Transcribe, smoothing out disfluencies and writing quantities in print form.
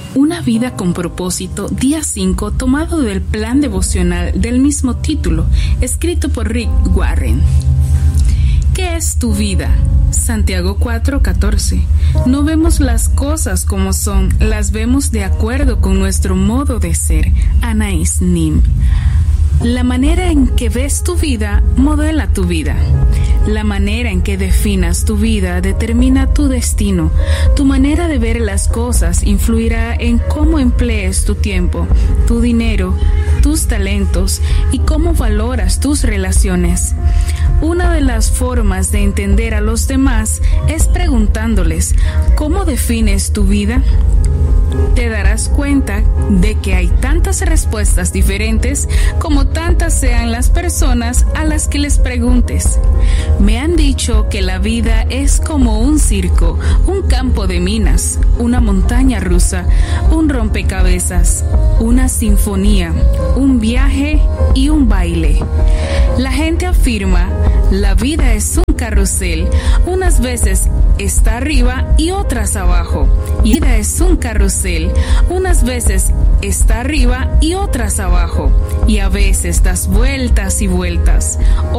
Una vida con propósito, día 5, tomado del plan devocional del mismo título, escrito por Rick Warren. ¿Qué es tu vida? Santiago 4:14. No vemos las cosas como son, las vemos de acuerdo con nuestro modo de ser. Anais Nin. La manera en que ves tu vida modela tu vida. La manera en que definas tu vida determina tu destino. Tu manera de ver las cosas influirá en cómo emplees tu tiempo, tu dinero, tus talentos y cómo valoras tus relaciones. Una de las formas de entender a los demás es preguntándoles, ¿cómo defines tu vida? Te darás cuenta de que hay tantas respuestas diferentes como tantas sean las personas a las que les preguntes. Me han dicho que la vida es como un circo, un campo de minas, una montaña rusa, un rompecabezas, una sinfonía, un viaje y un baile. La gente afirma, la vida es un carrusel, unas veces está arriba y otras abajo. Y la vida es un carrusel, unas veces está arriba y otras abajo. Y a veces das vueltas y vueltas.